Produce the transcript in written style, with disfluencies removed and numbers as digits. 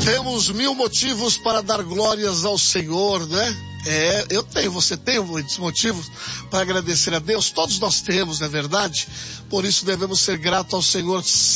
Temos 1000 motivos para dar glórias ao Senhor, né? Eu tenho, você tem muitos motivos para agradecer a Deus, todos nós temos, não é verdade? Por isso devemos ser gratos ao Senhor